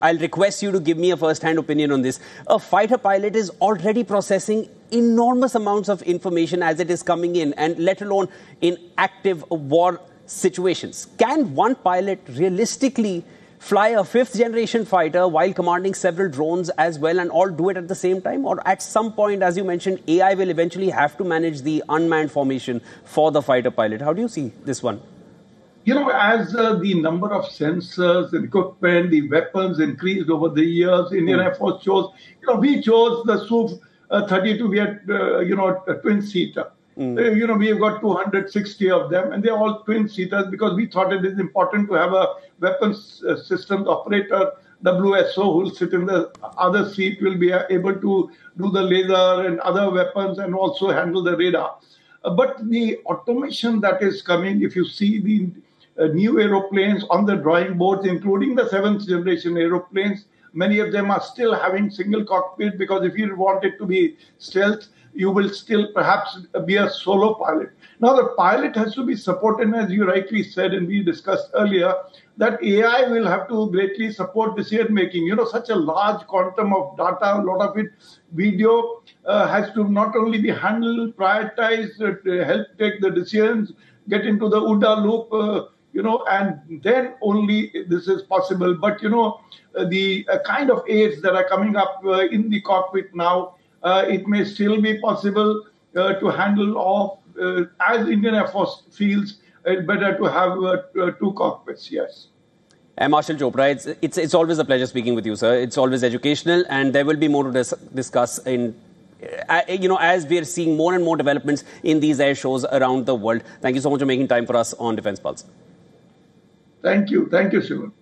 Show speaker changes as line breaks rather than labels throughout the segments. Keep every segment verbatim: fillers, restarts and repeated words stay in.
I'll request you to give me a first-hand opinion on this. A fighter pilot is already processing enormous amounts of information as it is coming in, and let alone in active war situations. Can one pilot realistically fly a fifth-generation fighter while commanding several drones as well and all do it at the same time? Or at some point, as you mentioned, A I will eventually have to manage the unmanned formation for the fighter pilot. How do you see this one?
You know, as uh, the number of sensors, the equipment, the weapons increased over the years, Indian mm. Air Force chose, you know, we chose the S U thirty-two, we had, uh, you know, a twin-seater. Mm. Uh, you know, we've got two hundred sixty of them, and they're all twin-seaters because we thought it is important to have a weapons uh, systems operator, W S O, who will sit in the other seat, will be able to do the laser and other weapons and also handle the radar. Uh, but the automation that is coming, if you see the Uh, new aeroplanes on the drawing boards, including the seventh generation aeroplanes, many of them are still having single cockpit because if you want it to be stealth, you will still perhaps be a solo pilot. Now, the pilot has to be supported, as you rightly said, and we discussed earlier, that A I will have to greatly support decision making. You know, such a large quantum of data, a lot of it video, uh, has to not only be handled, prioritized, uh, help take the decisions, get into the O O D A loop, uh, you know, and then only this is possible. But, you know, uh, the uh, kind of aids that are coming up uh, in the cockpit now, uh, it may still be possible uh, to handle off, uh, as Indian Air Force feels, it's better to have uh, two cockpits, yes.
And Marshal Chopra, it's, it's, it's always a pleasure speaking with you, sir. It's always educational, and there will be more to dis discuss in Uh, you know, as we are seeing more and more developments in these air shows around the world. Thank you so much for making time for us on Defence Pulse.
Thank you. Thank you, Shivan.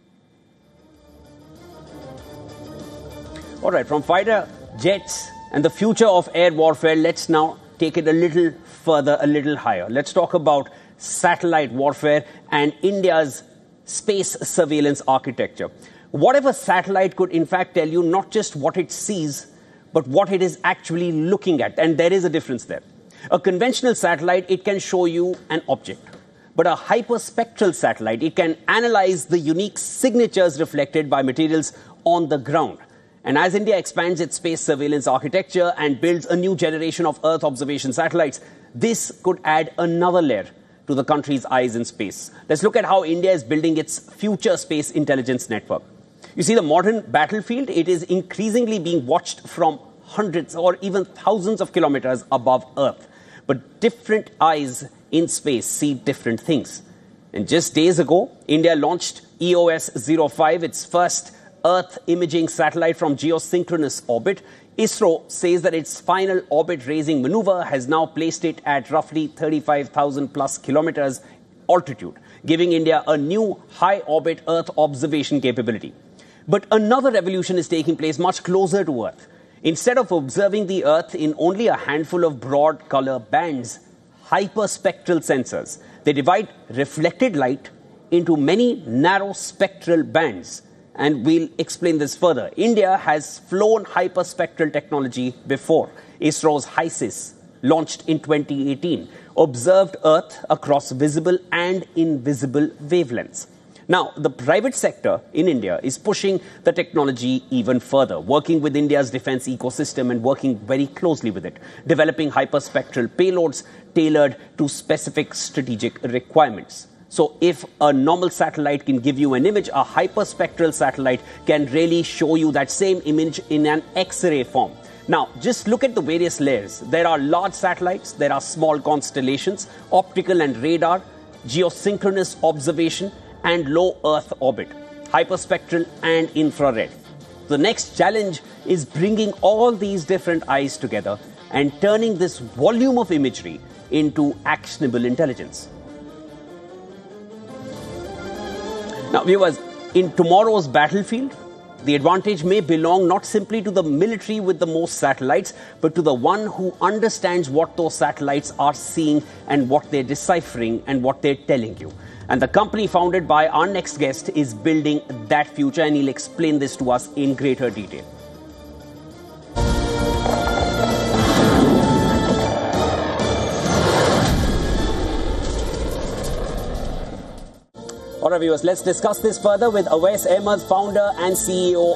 All right, from fighter jets and the future of air warfare, let's now take it a little further, a little higher. Let's talk about satellite warfare and India's space surveillance architecture. What if a satellite could in fact tell you not just what it sees, but what it is actually looking at? And there is a difference there. A conventional satellite, it can show you an object. But a hyperspectral satellite, it can analyze the unique signatures reflected by materials on the ground. And as India expands its space surveillance architecture and builds a new generation of Earth observation satellites, this could add another layer to the country's eyes in space. Let's look at how India is building its future space intelligence network. You see, the modern battlefield, it is increasingly being watched from hundreds or even thousands of kilometers above Earth. But different eyes in space see different things. And just days ago, India launched E O S zero five, its first Earth imaging satellite from geosynchronous orbit. ISRO says that its final orbit raising maneuver has now placed it at roughly thirty-five thousand plus kilometers altitude, giving India a new high orbit Earth observation capability. But another revolution is taking place much closer to Earth. Instead of observing the Earth in only a handful of broad color bands, hyperspectral sensors, they divide reflected light into many narrow spectral bands. And we'll explain this further. India has flown hyperspectral technology before. ISRO's HISIS, launched in twenty eighteen, observed Earth across visible and invisible wavelengths. Now, the private sector in India is pushing the technology even further, working with India's defense ecosystem and working very closely with it, developing hyperspectral payloads tailored to specific strategic requirements. So if a normal satellite can give you an image, a hyperspectral satellite can really show you that same image in an X-ray form. Now, just look at the various layers. There are large satellites, there are small constellations, optical and radar, geosynchronous observation, and low Earth orbit, hyperspectral and infrared. The next challenge is bringing all these different eyes together and turning this volume of imagery into actionable intelligence. Now, viewers, in tomorrow's battlefield, the advantage may belong not simply to the military with the most satellites, but to the one who understands what those satellites are seeing and what they're deciphering and what they're telling you. And the company founded by our next guest is building that future, and he'll explain this to us in greater detail. All right, viewers, let's discuss this further with Awais Ahmed, founder and C E O